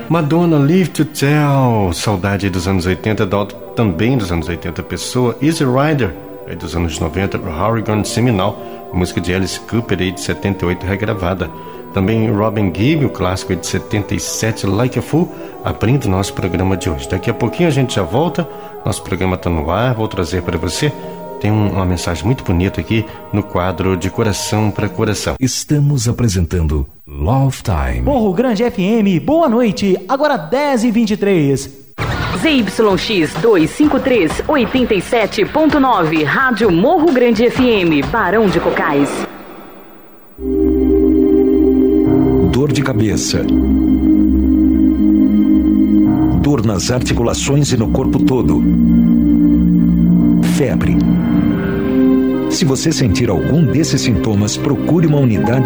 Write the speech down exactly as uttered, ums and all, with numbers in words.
Madonna, Live to Tell, saudade dos anos oitenta, Dalton também dos anos oitenta, Pessoa, Easy Rider, aí dos anos noventa, Oregon, Seminal, música de Alice Cooper aí de setenta e oito, regravada. Também Robin Gibb, o clássico aí de setenta e sete, Like a Fool, abrindo o nosso programa de hoje. Daqui a pouquinho a gente já volta, nosso programa está no ar, vou trazer para você, tem um, uma mensagem muito bonita aqui no quadro De Coração para Coração. Estamos apresentando Love Time. Morro Grande F M, boa noite, agora dez e vinte e três. Z Y X duzentos e cinquenta e três, oitenta e sete ponto nove, Rádio Morro Grande F M, Barão de Cocais. Dor de cabeça, dor nas articulações e no corpo todo, febre. Se você sentir algum desses sintomas, procure uma unidade